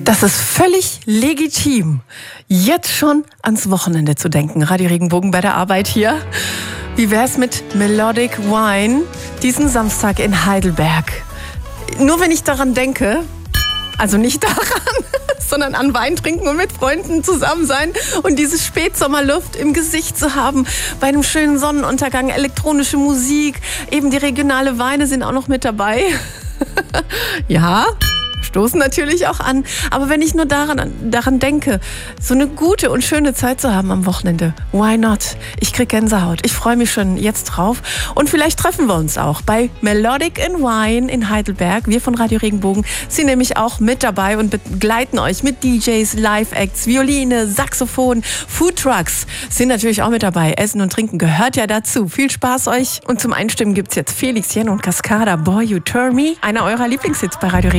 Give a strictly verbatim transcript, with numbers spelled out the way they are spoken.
Das ist völlig legitim, jetzt schon ans Wochenende zu denken. Radio Regenbogen bei der Arbeit hier. Wie wär's mit Melodic Wine diesen Samstag in Heidelberg? Nur wenn ich daran denke, also nicht daran, sondern an Wein trinken und mit Freunden zusammen sein und diese Spätsommerluft im Gesicht zu haben, bei einem schönen Sonnenuntergang, elektronische Musik, eben die regionale Weine sind auch noch mit dabei. Ja, stoßen natürlich auch an. Aber wenn ich nur daran, daran denke, so eine gute und schöne Zeit zu haben am Wochenende, why not? Ich krieg Gänsehaut. Ich freue mich schon jetzt drauf. Und vielleicht treffen wir uns auch bei Melodic and Wine in Heidelberg. Wir von Radio Regenbogen sind nämlich auch mit dabei und begleiten euch mit D Js, Live-Acts, Violine, Saxophon, Foodtrucks sind natürlich auch mit dabei. Essen und Trinken gehört ja dazu. Viel Spaß euch. Und zum Einstimmen gibt's jetzt Felix Jen und Cascada, Boy You Turn Me. Einer eurer Lieblingshits bei Radio Regenbogen.